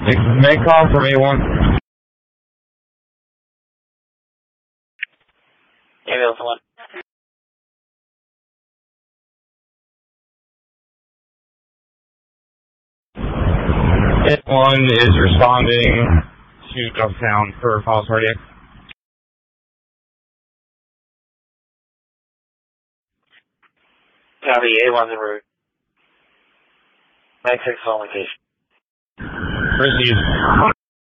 Make call from A1. Ambulance 1. A1 is responding to Ducktown for false cardiac. Copy, A1's en route. 96 on location. Proceed.